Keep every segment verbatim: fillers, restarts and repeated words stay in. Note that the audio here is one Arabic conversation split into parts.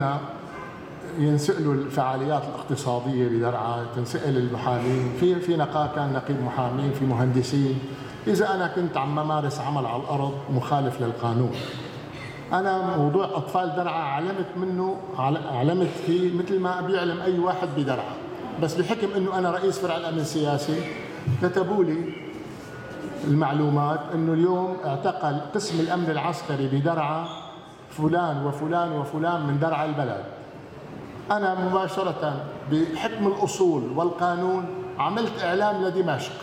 ينسألوا الفعاليات الاقتصادية بدرعا، تنسأل المحامين، في في نقا كان نقيب محامين، في مهندسين. إذا أنا كنت عم ممارس عمل على الأرض مخالف للقانون، أنا موضوع أطفال درعا علمت منه علمت فيه مثل ما بيعلم أي واحد بدرعا، بس بحكم إنه أنا رئيس فرع الأمن السياسي كتبوا لي المعلومات إنه اليوم اعتقل قسم الأمن العسكري بدرعا فلان وفلان وفلان من درعا البلد. أنا مباشرة بحكم الأصول والقانون عملت إعلام لدمشق.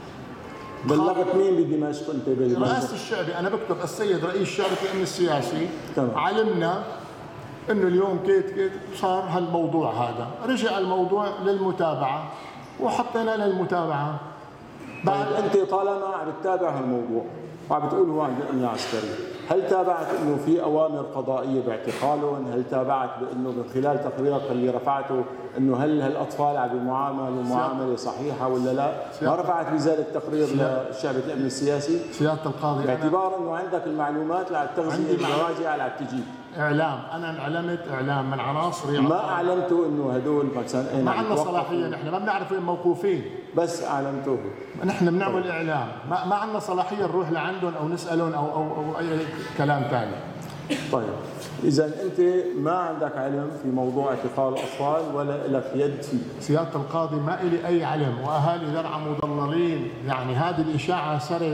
بلغت مين بدمشق أنت؟ رئاسة الشعبي. أنا بكتب السيد رئيس شعبة الأمن السياسي طبعا. علمنا إنه اليوم كيت كيت صار هالموضوع هذا، رجع الموضوع للمتابعة وحطينا للمتابعة. بعد طيب أنت طالما عم تتابع هالموضوع وعم بتقول هو عند الأمن العسكري، هل تابعت انه في اوامر قضائيه باعتقالهم؟ هل تابعت بانه من خلال تقريرك اللي رفعته انه هل هالاطفال عم يعاملوا معامله صحيحه ولا لا؟ ما رفعت بذلك تقرير لشعبة الامن السياسي؟ سياده القاضي باعتبار انه عندك المعلومات للتغذيه المراجع اللي عم تجيب. اعلام، انا اعلمت اعلام من عناصري. ما اعلنتوا انه هدول مثلا ما عندنا صلاحيه، نحن ما بنعرف وين موقوفين، بس اعلنتوه. نحن بنعمل طيب. اعلام، ما, ما عندنا صلاحيه نروح لعندهم او نسالهم او او, أو اي كلام ثاني. طيب اذا انت ما عندك علم في موضوع اعتقال الاطفال ولا لك يد فيه؟ سياده القاضي ما لي اي علم، واهالي درعا مضللين، يعني هذه الاشاعه صارت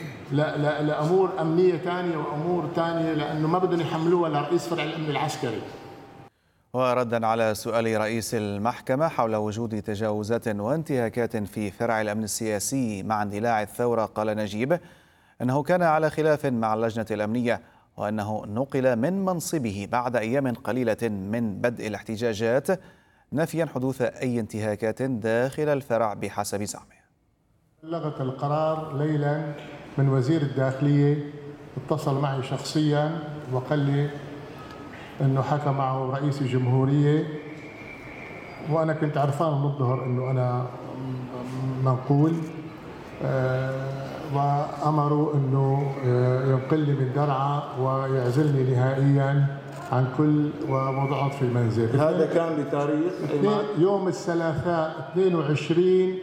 لامور امنيه ثانيه وامور ثانيه لانه ما بدهم يحملوها لرئيس فرع الامن العسكري. وردا على سؤال رئيس المحكمة حول وجود تجاوزات وانتهاكات في فرع الأمن السياسي مع اندلاع الثورة، قال نجيب أنه كان على خلاف مع اللجنة الأمنية وأنه نقل من منصبه بعد أيام قليلة من بدء الاحتجاجات، نافيا حدوث أي انتهاكات داخل الفرع بحسب زعمه. بلغت القرار ليلا من وزير الداخلية، اتصل معي شخصيا وقال لي انه حكى معه رئيس الجمهورية، وانا كنت عرفان من الظهر انه انا منقول، وامروا انه ينقلني من درعا ويعزلني نهائيا عن كل ووضعت في المنزل. هذا كان بتاريخ يوم الثلاثاء اثنين وعشرين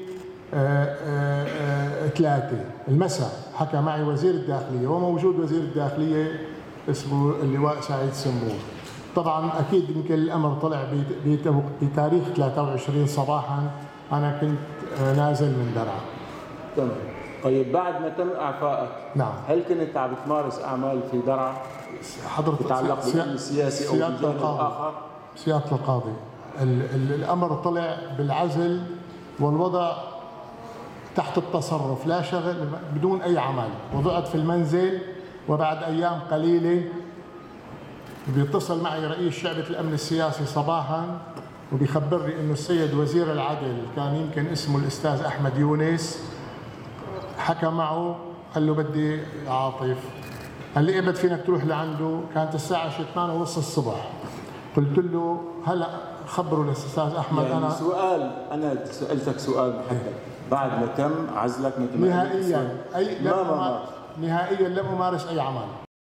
ثلاثة المساء، حكى معي وزير الداخلية، وموجود وزير الداخلية اسمه اللواء سعيد سمور. طبعا اكيد يمكن الامر طلع بتاريخ ثلاثة وعشرين صباحا، انا كنت نازل من درعا. تمام. طيب بعد ما تم اعفائك، نعم، هل كنت عم تمارس اعمال في درعا حضرتك تتعلق بالامن السياسي او بالجانب الاخر؟ سيادة القاضي، الامر طلع بالعزل والوضع تحت التصرف، لا شغل بدون اي عمل، وضعت في المنزل. وبعد ايام قليله بيتصل معي رئيس شعبة الأمن السياسي صباحا وبيخبرني إنه السيد وزير العدل، كان يمكن اسمه الأستاذ أحمد يونس، حكى معه قال له بدي عاطف، قال لي إمتى فينك تروح لعنده؟ كانت الساعة ثمانية ونص الصبح. قلت له هلا خبروا الأستاذ أحمد. يعني أنا سؤال، أنا سألتك سؤال محدد، بعد ما تم عزلك مثل ما نهائيا أي لم أمارس نهائيا لم أمارس أي عمل.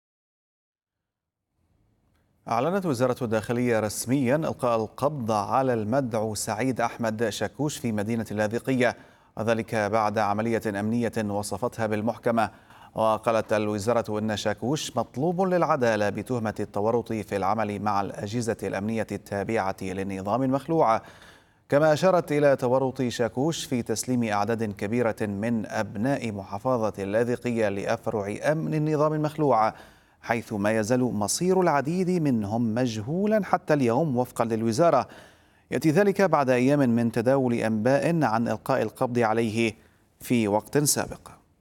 أعلنت وزارة الداخلية رسميا إلقاء القبض على المدعو سعيد أحمد شاكوش في مدينة اللاذقية، وذلك بعد عملية أمنية وصفتها بالمحكمة. وقالت الوزارة أن شاكوش مطلوب للعدالة بتهمة التورط في العمل مع الأجهزة الأمنية التابعة للنظام المخلوع. كما أشارت إلى تورط شاكوش في تسليم أعداد كبيرة من أبناء محافظة اللاذقية لأفرع أمن النظام المخلوع، حيث ما يزال مصير العديد منهم مجهولا حتى اليوم وفقا للوزارة. يأتي ذلك بعد أيام من تداول أنباء عن إلقاء القبض عليه في وقت سابق.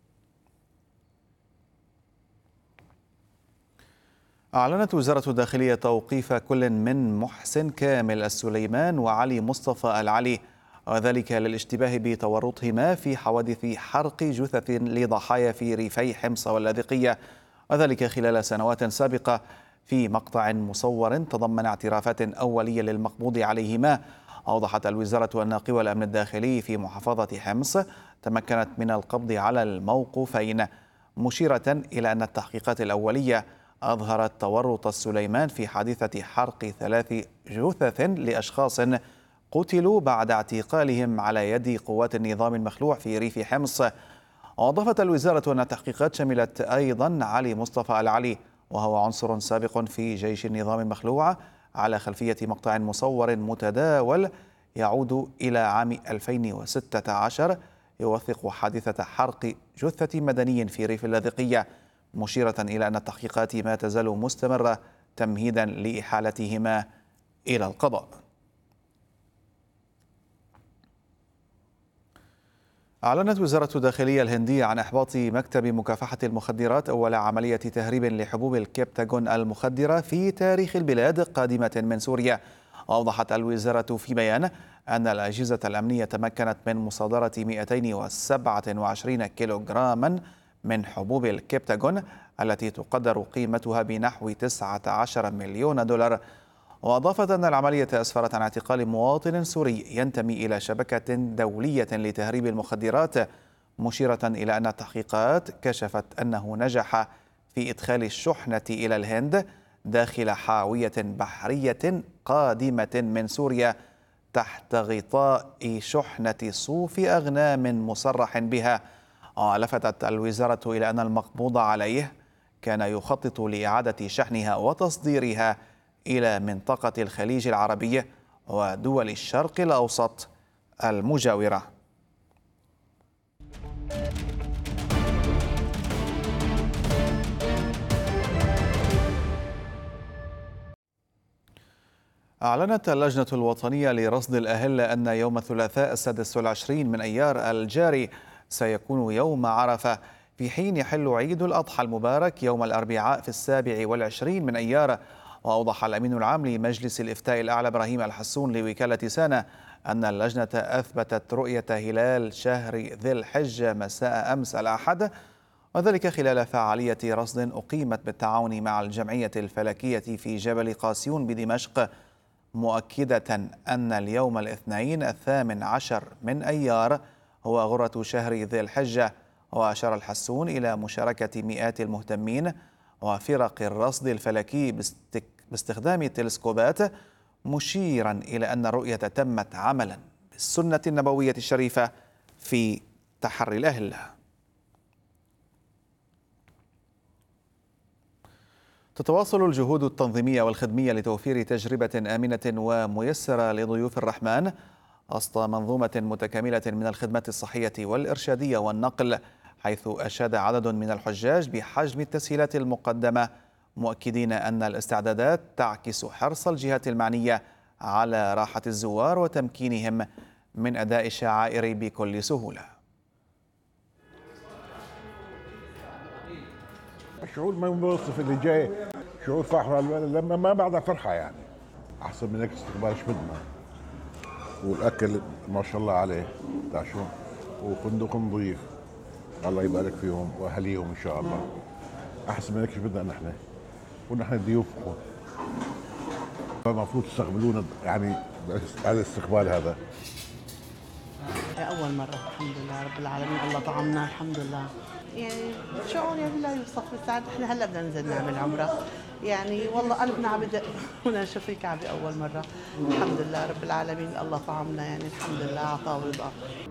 أعلنت وزارة الداخلية توقيف كل من محسن كامل السليمان وعلي مصطفى العلي، وذلك للاشتباه بتورطهما في حوادث حرق جثث لضحايا في ريفي حمص واللاذقية، وذلك خلال سنوات سابقة، في مقطع مصور تضمن اعترافات أولية للمقبوض عليهما. أوضحت الوزارة أن قوى الأمن الداخلي في محافظة حمص تمكنت من القبض على الموقوفين، مشيرة إلى أن التحقيقات الأولية أظهرت تورط السليمان في حادثة حرق ثلاث جثث لأشخاص قتلوا بعد اعتقالهم على يد قوات النظام المخلوع في ريف حمص. وأضافت الوزارة أن التحقيقات شملت أيضا علي مصطفى العلي، وهو عنصر سابق في جيش النظام المخلوع على خلفية مقطع مصور متداول يعود إلى عام ألفين وستة عشر يوثق حادثة حرق جثة مدني في ريف اللاذقية، مشيرة إلى أن التحقيقات ما تزال مستمرة تمهيدا لإحالتهما إلى القضاء. أعلنت وزارة الداخلية الهندية عن إحباط مكتب مكافحة المخدرات أول عملية تهريب لحبوب الكبتاغون المخدرة في تاريخ البلاد قادمة من سوريا. أوضحت الوزارة في بيان أن الأجهزة الأمنية تمكنت من مصادرة مئتين وسبعة وعشرين كيلوغراما من حبوب الكبتاغون التي تقدر قيمتها بنحو تسعة عشر مليون دولار. وأضافت أن العملية أسفرت عن اعتقال مواطن سوري ينتمي إلى شبكة دولية لتهريب المخدرات، مشيرة إلى أن التحقيقات كشفت أنه نجح في إدخال الشحنة إلى الهند داخل حاوية بحرية قادمة من سوريا تحت غطاء شحنة صوف أغنام مصرح بها. ولفتت الوزارة إلى أن المقبوض عليه كان يخطط لإعادة شحنها وتصديرها إلى منطقة الخليج العربي ودول الشرق الأوسط المجاورة. أعلنت اللجنة الوطنية لرصد الأهلة أن يوم الثلاثاء السادس والعشرين من أيار الجاري سيكون يوم عرفة، في حين يحل عيد الأضحى المبارك يوم الأربعاء في السابع والعشرين من أيار. وأوضح الأمين العام لمجلس الإفتاء الأعلى إبراهيم الحسون لوكالة سانا أن اللجنة أثبتت رؤية هلال شهر ذي الحجة مساء أمس الأحد، وذلك خلال فعالية رصد أقيمت بالتعاون مع الجمعية الفلكية في جبل قاسيون بدمشق، مؤكدة أن اليوم الاثنين الثامن عشر من أيار هو غرة شهر ذي الحجة. وأشار الحسون إلى مشاركة مئات المهتمين وفرق الرصد الفلكي باستخدام التلسكوبات، مشيرا إلى أن الرؤية تمت عملا بالسنة النبوية الشريفة في تحري الأهلة. تتواصل الجهود التنظيمية والخدمية لتوفير تجربة آمنة وميسرة لضيوف الرحمن وسط منظومة متكاملة من الخدمات الصحية والإرشادية والنقل، حيث أشاد عدد من الحجاج بحجم التسهيلات المقدمة، مؤكدين أن الاستعدادات تعكس حرص الجهات المعنية على راحة الزوار وتمكينهم من أداء الشعائر بكل سهولة. شعور ما يوصف اللي جاي، شعور فرحة لما ما بعدها فرحة، يعني أحسن من هيك استقبال ايش بدنا، والأكل ما شاء الله عليه بتاع شو، وفندق نظيف الله يبارك فيهم وأهليهم إن شاء الله، أحسن من هيك ايش بدنا نحن، ونحن ضيوفكم فالمفروض تستقبلونا يعني هذا الاستقبال هذا. أول مرة الحمد لله رب العالمين، الله طعمنا الحمد لله، يعني شعور يعني لا يوصف بالسعادة. احنا هلا بدنا ننزل نعمل عمرة، يعني والله قلبنا عم بدق ونشوف الكعبة أول مرة، الحمد لله رب العالمين الله طعمنا، يعني الحمد لله عطاء ورضا.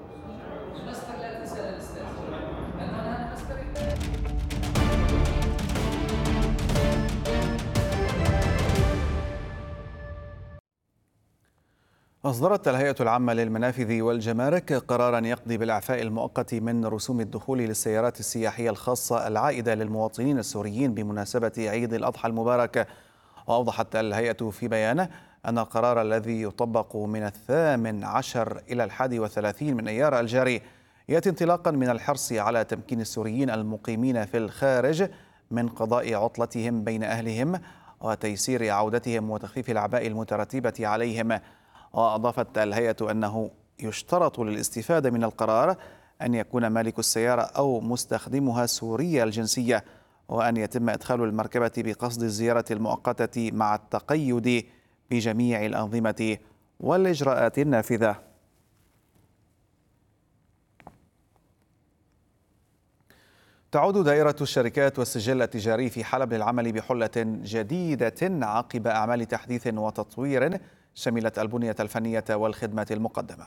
أصدرت الهيئة العامة للمنافذ والجمارك قراراً يقضي بالإعفاء المؤقت من رسوم الدخول للسيارات السياحية الخاصة العائدة للمواطنين السوريين بمناسبة عيد الأضحى المبارك. وأوضحت الهيئة في بيان أن القرار الذي يطبق من الثامن عشر إلى الحادي والثلاثين من أيار الجاري يأتي انطلاقاً من الحرص على تمكين السوريين المقيمين في الخارج من قضاء عطلتهم بين أهلهم وتيسير عودتهم وتخفيف الأعباء المترتبة عليهم. وأضافت الهيئة أنه يشترط للاستفادة من القرار أن يكون مالك السيارة أو مستخدمها سوري الجنسية، وأن يتم إدخال المركبة بقصد الزيارة المؤقتة مع التقيد بجميع الأنظمة والإجراءات النافذة. تعود دائرة الشركات والسجل التجاري في حلب للعمل بحلة جديدة عقب أعمال تحديث وتطوير شملت البنية الفنية والخدمات المقدمة.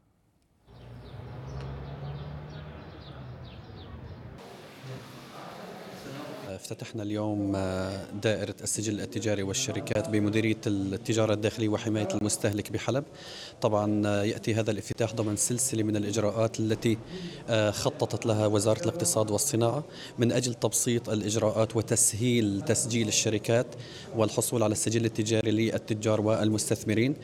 افتتحنا اليوم دائرة السجل التجاري والشركات بمديرية التجارة الداخلية وحماية المستهلك بحلب. طبعا يأتي هذا الافتتاح ضمن سلسلة من الإجراءات التي خططت لها وزارة الاقتصاد والصناعة من أجل تبسيط الإجراءات وتسهيل تسجيل الشركات والحصول على السجل التجاري للتجار والمستثمرين.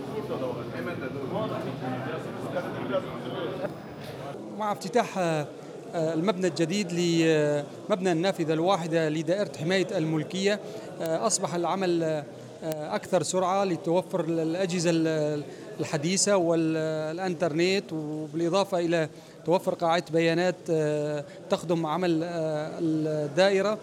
مع افتتاح المبنى الجديد لمبنى النافذة الواحدة لدائرة حماية الملكية أصبح العمل أكثر سرعة لتوفر الأجهزة الحديثة والإنترنت، وبالإضافة إلى توفر قاعدة بيانات تخدم عمل الدائرة.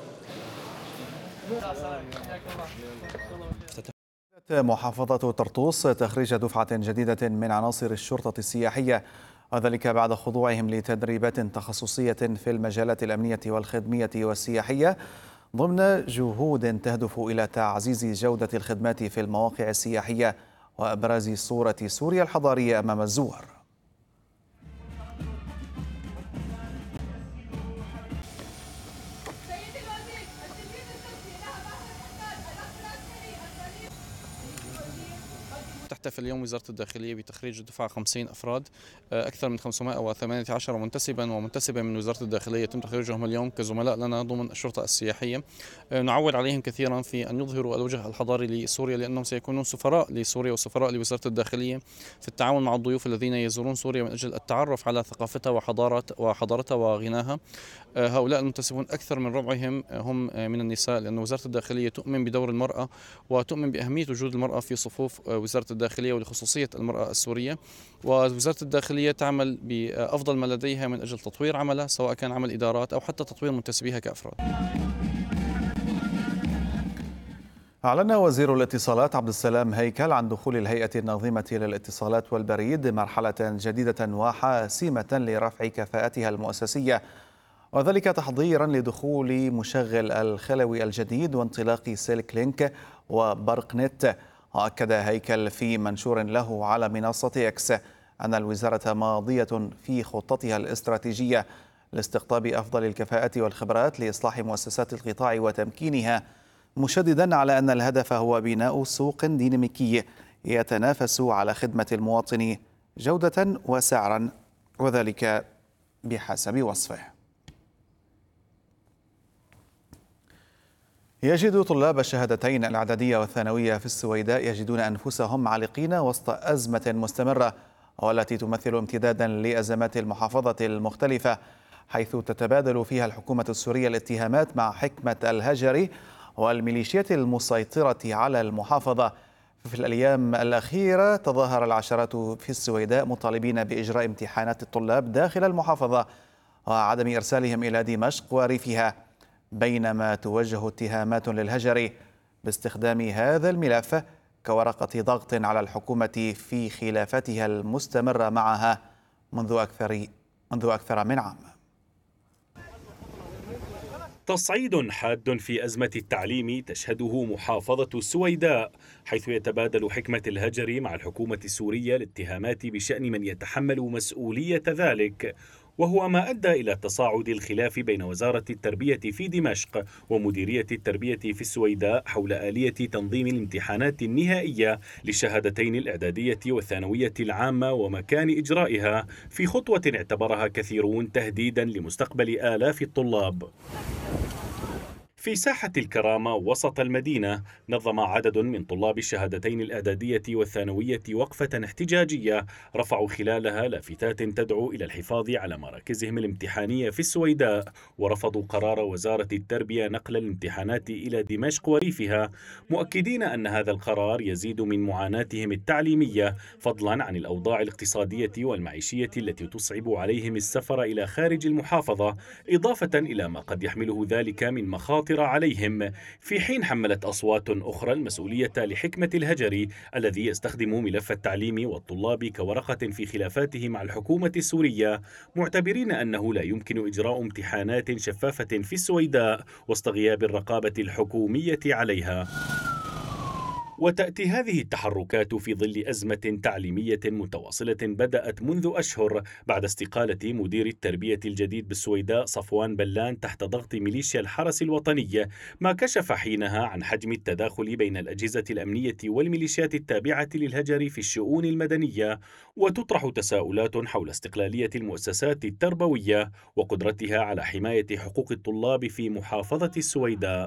محافظة طرطوس تخريج دفعة جديدة من عناصر الشرطة السياحية، وذلك بعد خضوعهم لتدريبات تخصصية في المجالات الأمنية والخدمية والسياحية ضمن جهود تهدف إلى تعزيز جودة الخدمات في المواقع السياحية وإبراز صورة سوريا الحضارية أمام الزوار. تحتفل اليوم وزارة الداخلية بتخريج دفعة خمسين أفراد، أكثر من خمسمائة وثمانية عشر منتسبا ومنتسبا من وزارة الداخلية يتم تخريجهم اليوم كزملاء لنا ضمن الشرطة السياحية. نعول عليهم كثيرا في أن يظهروا الوجه الحضاري لسوريا، لأنهم سيكونون سفراء لسوريا وسفراء لوزارة الداخلية في التعاون مع الضيوف الذين يزورون سوريا من أجل التعرف على ثقافتها وحضارة وحضارتها وغناها. هؤلاء المنتسبون أكثر من ربعهم هم من النساء، لأن وزارة الداخلية تؤمن بدور المرأة وتؤمن بأهمية وجود المرأة في صفوف وزارة الداخلية ولخصوصية المرأة السورية. ووزارة الداخلية تعمل بأفضل ما لديها من أجل تطوير عملها، سواء كان عمل إدارات أو حتى تطوير منتسبيها كأفراد. أعلن وزير الاتصالات عبد السلام هيكل عن دخول الهيئة الناظمة للاتصالات والبريد مرحلة جديدة وحاسمة لرفع كفاءتها المؤسسية، وذلك تحضيرا لدخول مشغل الخلوي الجديد وانطلاق سلك لينك وبرق نت. وأكد هيكل في منشور له على منصة إكس أن الوزارة ماضية في خطتها الاستراتيجية لاستقطاب أفضل الكفاءات والخبرات لإصلاح مؤسسات القطاع وتمكينها، مشددا على أن الهدف هو بناء سوق ديناميكي يتنافس على خدمة المواطن جودة وسعرا، وذلك بحسب وصفه. يجد طلاب الشهادتين الإعدادية والثانوية في السويداء يجدون أنفسهم عالقين وسط أزمة مستمرة، والتي تمثل امتدادا لأزمات المحافظة المختلفة، حيث تتبادل فيها الحكومة السورية الاتهامات مع حكمة الهجري والميليشيات المسيطرة على المحافظة. في الأيام الأخيرة تظاهر العشرات في السويداء مطالبين بإجراء امتحانات الطلاب داخل المحافظة وعدم إرسالهم إلى دمشق وريفها، بينما توجه اتهامات للهجري باستخدام هذا الملف كورقة ضغط على الحكومة في خلافتها المستمرة معها منذ أكثر منذ أكثر من عام. تصعيد حاد في أزمة التعليم تشهده محافظة السويداء، حيث يتبادل حكمة الهجري مع الحكومة السورية الاتهامات بشأن من يتحمل مسؤولية ذلك، وهو ما أدى إلى تصاعد الخلاف بين وزارة التربية في دمشق ومديرية التربية في السويداء حول آلية تنظيم الامتحانات النهائية للشهادتين الإعدادية والثانوية العامة ومكان إجرائها، في خطوة اعتبرها كثيرون تهديدا لمستقبل آلاف الطلاب. في ساحة الكرامة وسط المدينة نظم عدد من طلاب الشهادتين الإعدادية والثانوية وقفة احتجاجية رفعوا خلالها لافتات تدعو إلى الحفاظ على مراكزهم الامتحانية في السويداء، ورفضوا قرار وزارة التربية نقل الامتحانات إلى دمشق وريفها، مؤكدين أن هذا القرار يزيد من معاناتهم التعليمية، فضلا عن الأوضاع الاقتصادية والمعيشية التي تصعب عليهم السفر إلى خارج المحافظة، إضافة إلى ما قد يحمله ذلك من مخاطر تؤثر عليهم، في حين حملت أصوات أخرى المسؤولية لحكمة الهجري الذي يستخدم ملف التعليم والطلاب كورقة في خلافاته مع الحكومة السورية، معتبرين أنه لا يمكن إجراء امتحانات شفافة في السويداء وسط غياب الرقابة الحكومية عليها. وتأتي هذه التحركات في ظل أزمة تعليمية متواصلة بدأت منذ أشهر بعد استقالة مدير التربية الجديد بالسويداء صفوان بلان تحت ضغط ميليشيا الحرس الوطني، ما كشف حينها عن حجم التداخل بين الأجهزة الأمنية والميليشيات التابعة للهجر في الشؤون المدنية، وتطرح تساؤلات حول استقلالية المؤسسات التربوية وقدرتها على حماية حقوق الطلاب في محافظة السويداء.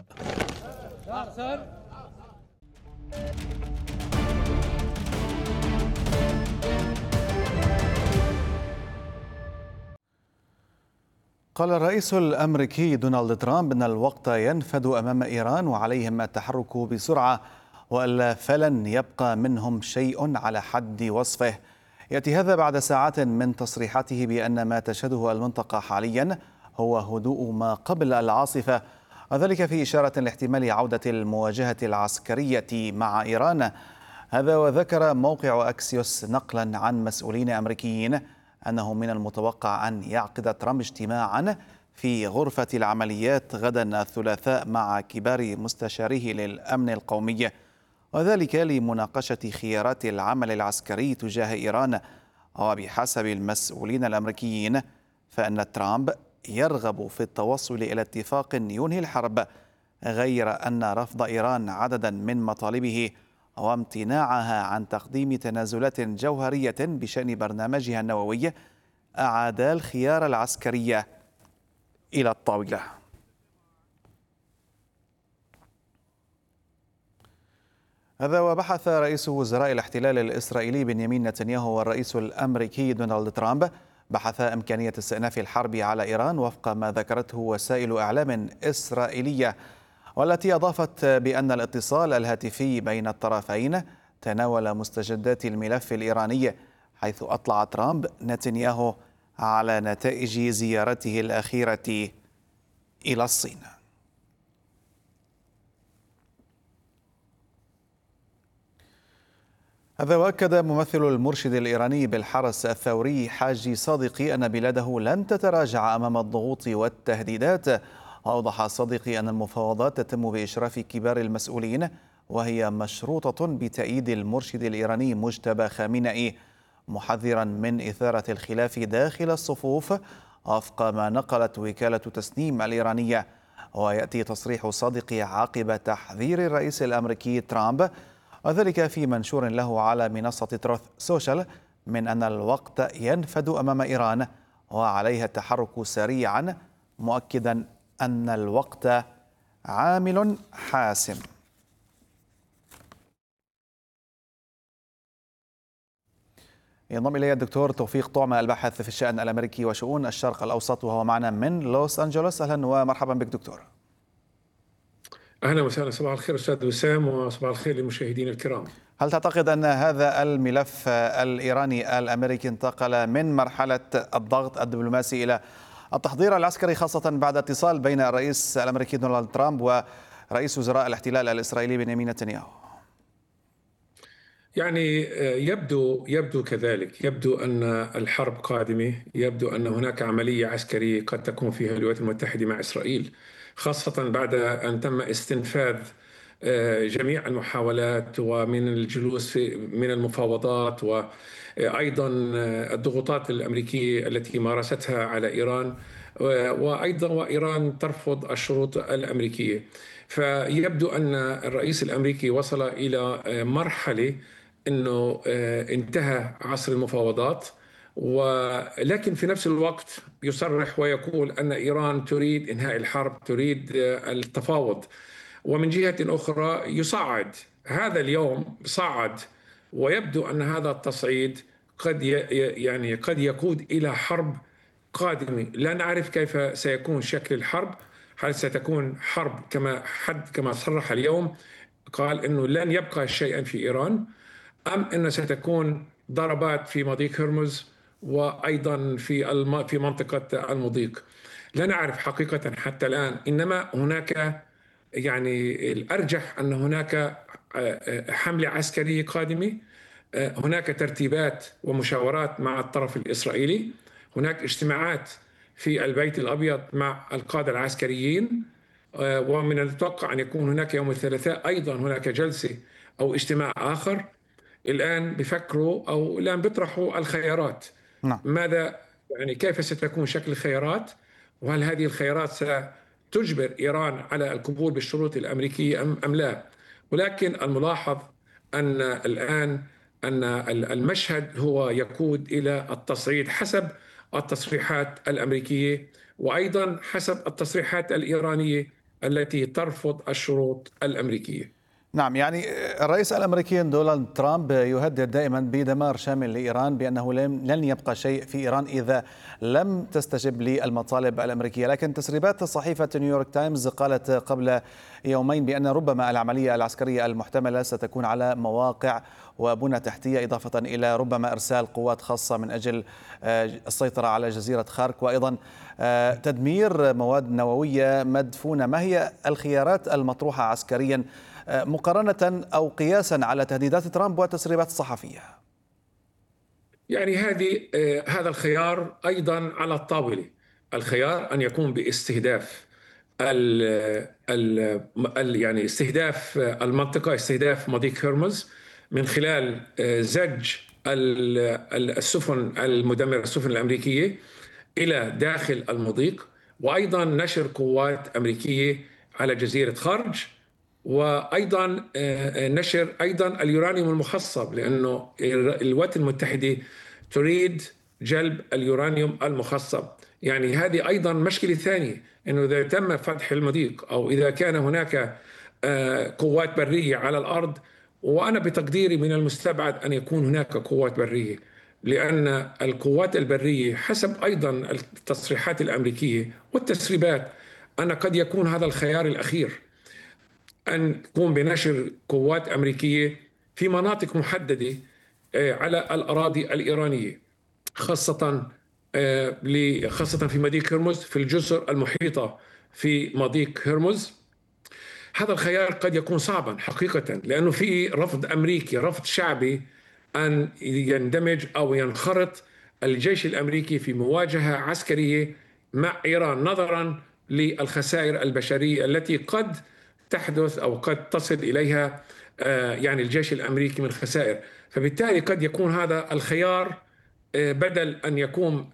قال الرئيس الأمريكي دونالد ترامب أن الوقت ينفد أمام إيران وعليهم التحرك بسرعة وإلا فلن يبقى منهم شيء على حد وصفه. يأتي هذا بعد ساعات من تصريحاته بأن ما تشهده المنطقة حاليا هو هدوء ما قبل العاصفة، وذلك في إشارة لاحتمال عودة المواجهة العسكرية مع إيران. هذا وذكر موقع أكسيوس نقلا عن مسؤولين أمريكيين أنه من المتوقع أن يعقد ترامب اجتماعا في غرفة العمليات غدا الثلاثاء مع كبار مستشاريه للأمن القومي، وذلك لمناقشة خيارات العمل العسكري تجاه إيران. وبحسب المسؤولين الأمريكيين فإن ترامب يرغب في التوصل إلى اتفاق ينهي الحرب، غير أن رفض إيران عددا من مطالبه وامتناعها عن تقديم تنازلات جوهرية بشأن برنامجها النووي أعاد الخيار العسكري إلى الطاولة. هذا وبحث رئيس وزراء الاحتلال الإسرائيلي بنيامين نتنياهو والرئيس الأمريكي دونالد ترامب بحث إمكانية استئناف الحرب على إيران وفق ما ذكرته وسائل إعلام إسرائيلية، والتي أضافت بأن الاتصال الهاتفي بين الطرفين تناول مستجدات الملف الإيراني، حيث أطلع ترامب نتنياهو على نتائج زيارته الأخيرة إلى الصين. هذا وأكد ممثل المرشد الإيراني بالحرس الثوري حاجي صادقي أن بلاده لن تتراجع أمام الضغوط والتهديدات. وأوضح صادقي أن المفاوضات تتم بإشراف كبار المسؤولين وهي مشروطة بتأييد المرشد الإيراني مجتبى خامنئي، محذرا من إثارة الخلاف داخل الصفوف وفق ما نقلت وكالة تسنيم الإيرانية. ويأتي تصريح صادقي عقب تحذير الرئيس الأمريكي ترامب، وذلك في منشور له على منصة تروث سوشيال، من أن الوقت ينفد أمام إيران وعليها التحرك سريعا، مؤكدا أن الوقت عامل حاسم. ينضم إلي الدكتور توفيق طعمة الباحث في الشأن الأمريكي وشؤون الشرق الأوسط وهو معنا من لوس أنجلوس. أهلا ومرحبا بك دكتور. أهلا وسهلا، صباح الخير أستاذ وسام وصباح الخير للمشاهدين الكرام. هل تعتقد أن هذا الملف الإيراني الأمريكي انتقل من مرحلة الضغط الدبلوماسي إلى التحضير العسكري، خاصة بعد اتصال بين الرئيس الأمريكي دونالد ترامب ورئيس وزراء الاحتلال الإسرائيلي بنيامين نتنياهو؟ يعني يبدو يبدو كذلك، يبدو أن الحرب قادمة، يبدو أن هناك عملية عسكرية قد تكون فيها الولايات المتحدة مع إسرائيل، خاصة بعد أن تم استنفاذ جميع المحاولات ومن الجلوس من المفاوضات، وأيضا الضغوطات الأمريكية التي مارستها على إيران، وأيضا وإيران ترفض الشروط الأمريكية. فيبدو أن الرئيس الأمريكي وصل إلى مرحلة أنه انتهى عصر المفاوضات، ولكن في نفس الوقت يصرح ويقول أن إيران تريد إنهاء الحرب، تريد التفاوض. ومن جهة أخرى يصعد هذا اليوم، صعد ويبدو أن هذا التصعيد قد يعني قد يقود إلى حرب قادمة. لا نعرف كيف سيكون شكل الحرب، هل ستكون حرب كما حد كما صرح اليوم، قال أنه لن يبقى شيئا في إيران، أم أن ستكون ضربات في مضيق هرمز وأيضا في في منطقة المضيق. لا نعرف حقيقة حتى الآن، إنما هناك يعني الأرجح أن هناك حملة عسكرية قادمة. هناك ترتيبات ومشاورات مع الطرف الإسرائيلي، هناك اجتماعات في البيت الأبيض مع القادة العسكريين، ومن المتوقع أن يكون هناك يوم الثلاثاء أيضا هناك جلسة أو اجتماع آخر. الآن بفكروا أو الآن بيطرحوا الخيارات. نعم. ماذا يعني كيف ستكون شكل الخيارات، وهل هذه الخيارات ستجبر إيران على القبول بالشروط الأمريكية أم أم لا؟ ولكن الملاحظ أن الآن أن المشهد هو يقود إلى التصعيد حسب التصريحات الأمريكية، وأيضا حسب التصريحات الإيرانية التي ترفض الشروط الأمريكية. نعم، يعني الرئيس الأمريكي دونالد ترامب يهدد دائما بدمار شامل لإيران، بأنه لن يبقى شيء في إيران إذا لم تستجب للمطالب الأمريكية. لكن تسريبات صحيفة نيويورك تايمز قالت قبل يومين بأن ربما العملية العسكرية المحتملة ستكون على مواقع وبنى تحتية، إضافة إلى ربما إرسال قوات خاصة من أجل السيطرة على جزيرة خارك، وأيضا تدمير مواد نووية مدفونة. ما هي الخيارات المطروحة عسكريا مقارنة أو قياسا على تهديدات ترامب والتسريبات الصحفية؟ يعني هذه هذا الخيار أيضا على الطاولة. الخيار أن يكون باستهداف ال ال يعني استهداف المنطقة، استهداف مضيق هرمز من خلال زج السفن المدمرة، السفن الأمريكية، إلى داخل المضيق، وأيضا نشر قوات أمريكية على جزيرة خرج، وأيضا نشر أيضا اليورانيوم المخصب، لأنه الولايات المتحدة تريد جلب اليورانيوم المخصب. يعني هذه أيضا مشكلة ثانية، أنه إذا تم فتح المضيق أو إذا كان هناك قوات برية على الأرض، وأنا بتقديري من المستبعد أن يكون هناك قوات برية، لأن القوات البرية حسب أيضا التصريحات الأمريكية والتسريبات أن قد يكون هذا الخيار الأخير، أن تقوم بنشر قوات أمريكية في مناطق محددة على الأراضي الإيرانية، خاصة خاصة في مضيق هرمز، في الجزر المحيطة في مضيق هرمز. هذا الخيار قد يكون صعبا حقيقة، لأنه في رفض أمريكي، رفض شعبي أن يندمج أو ينخرط الجيش الأمريكي في مواجهة عسكرية مع إيران، نظرا للخسائر البشرية التي قد تحدث أو قد تصل إليها يعني الجيش الأمريكي من خسائر. فبالتالي قد يكون هذا الخيار بدل أن يقوم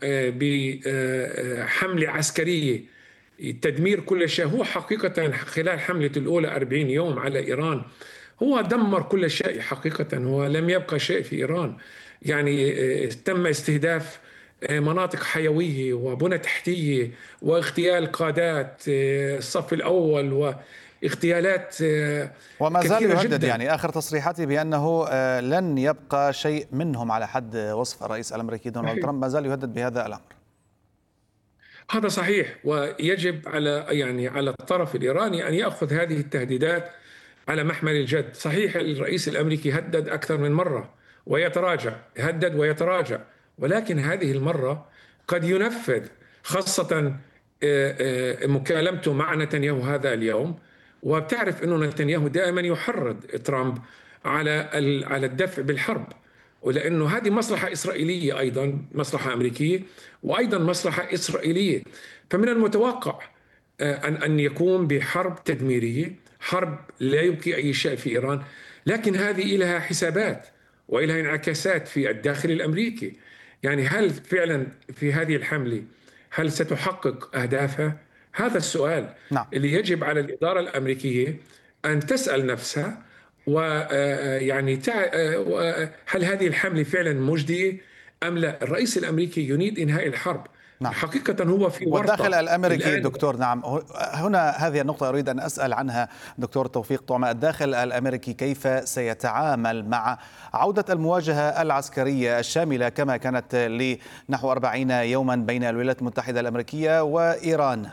بحملة عسكرية تدمير كل شيء. هو حقيقة خلال حملة الأولى أربعين يوم على إيران هو دمر كل شيء حقيقة، هو لم يبقى شيء في إيران. يعني تم استهداف مناطق حيوية وبنى تحتية واغتيال قادات الصف الأول واغتيالات وما زال يهدد جداً. يعني آخر تصريحاته بأنه لن يبقى شيء منهم على حد وصف الرئيس الأمريكي دونالد ترامب، ما زال يهدد بهذا الأمر. هذا صحيح، ويجب على يعني على الطرف الإيراني أن يأخذ هذه التهديدات على محمل الجد. صحيح الرئيس الأمريكي هدد أكثر من مرة ويتراجع، هدد ويتراجع، ولكن هذه المرة قد ينفذ، خاصة مكالمته مع نتنياهو هذا اليوم. وبتعرف أنه نتنياهو دائما يحرض ترامب على على الدفع بالحرب، ولأنه هذه مصلحة إسرائيلية أيضا، مصلحة أمريكية وأيضا مصلحة إسرائيلية. فمن المتوقع أن أن يقوم بحرب تدميرية، حرب لا يبقي أي شيء في إيران، لكن هذه لها حسابات وإلها انعكاسات في الداخل الأمريكي. يعني هل فعلا في هذه الحملة هل ستحقق أهدافها؟ هذا السؤال نعم. اللي يجب على الإدارة الأمريكية أن تسأل نفسها، ويعني هل هذه الحملة فعلا مجدية أم لا؟ الرئيس الأمريكي يريد إنهاء الحرب. نعم. حقيقة هو في ورطة. والداخل الأمريكي دكتور، نعم، هنا هذه النقطة أريد أن أسأل عنها دكتور توفيق طعمة. الداخل الأمريكي كيف سيتعامل مع عودة المواجهة العسكرية الشاملة كما كانت لنحو أربعين يوما بين الولايات المتحدة الأمريكية وإيران؟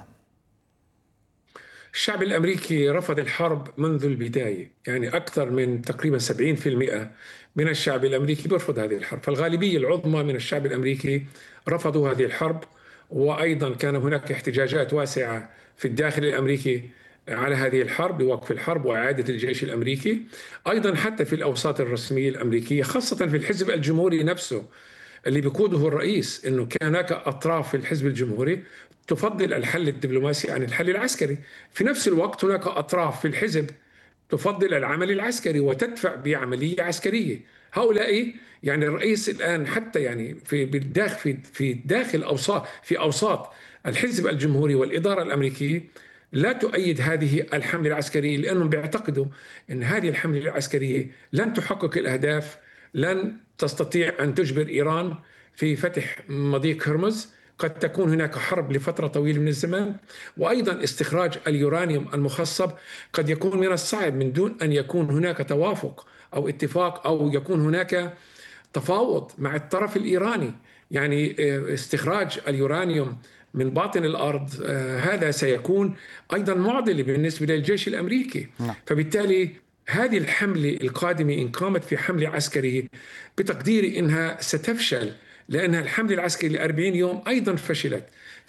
الشعب الأمريكي رفض الحرب منذ البداية، يعني أكثر من تقريبا سبعين بالمئة من الشعب الأمريكي بيرفض هذه الحرب، فالغالبية العظمى من الشعب الأمريكي رفضوا هذه الحرب. وأيضا كان هناك احتجاجات واسعة في الداخل الأمريكي على هذه الحرب بوقف الحرب وإعادة الجيش الأمريكي. أيضا حتى في الأوساط الرسمية الأمريكية خاصة في الحزب الجمهوري نفسه اللي بيقوده الرئيس، أنه كان هناك أطراف في الحزب الجمهوري تفضل الحل الدبلوماسي عن الحل العسكري. في نفس الوقت هناك أطراف في الحزب تفضل العمل العسكري وتدفع بعملية عسكرية. هؤلاء يعني الرئيس الآن حتى يعني في بالداخل في في داخل أوساط في أوساط الحزب الجمهوري والإدارة الأمريكية لا تؤيد هذه الحملة العسكرية، لأنهم بيعتقدوا أن هذه الحملة العسكرية لن تحقق الأهداف، لن تستطيع أن تجبر إيران في فتح مضيق هرمز. قد تكون هناك حرب لفترة طويلة من الزمان، وأيضا استخراج اليورانيوم المخصب قد يكون من الصعب من دون أن يكون هناك توافق أو اتفاق أو يكون هناك تفاوض مع الطرف الإيراني. يعني استخراج اليورانيوم من باطن الأرض هذا سيكون أيضا معضلة بالنسبة للجيش الأمريكي. فبالتالي هذه الحملة القادمة إن قامت في حملة عسكرية بتقديري إنها ستفشل، لأنها الحملة العسكرية لأربعين يوم أيضا فشلت.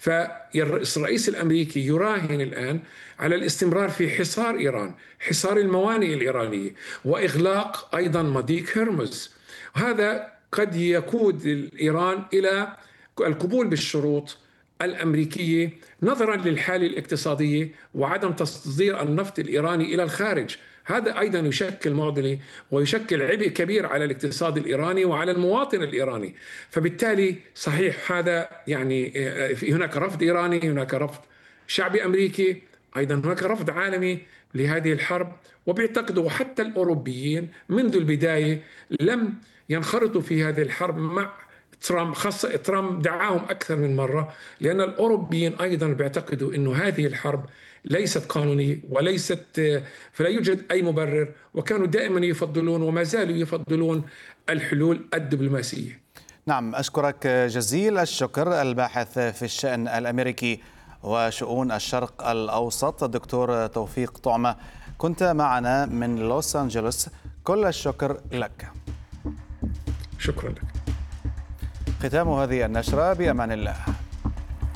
فالرئيس الأمريكي يراهن الآن على الاستمرار في حصار إيران، حصار الموانئ الإيرانية، وإغلاق أيضا مضيق هرمز. هذا قد يقود إيران إلى القبول بالشروط الأمريكية نظرا للحالة الاقتصادية وعدم تصدير النفط الإيراني إلى الخارج. هذا أيضا يشكل معضلة ويشكل عبء كبير على الاقتصاد الإيراني وعلى المواطن الإيراني. فبالتالي صحيح هذا يعني هناك رفض إيراني، هناك رفض شعبي أمريكي، أيضا هناك رفض عالمي لهذه الحرب. وبيعتقدوا حتى الأوروبيين منذ البداية لم ينخرطوا في هذه الحرب مع ترامب، خاصة ترامب دعاهم أكثر من مرة، لأن الأوروبيين أيضا بيعتقدوا أنه هذه الحرب ليست قانونية وليست، فلا يوجد أي مبرر، وكانوا دائما يفضلون وما زالوا يفضلون الحلول الدبلوماسية. نعم، أشكرك جزيل الشكر الباحث في الشأن الأمريكي وشؤون الشرق الأوسط الدكتور توفيق طعمة، كنت معنا من لوس أنجلوس. كل الشكر لك. شكرا لك. ختام هذه النشرة، بأمان الله.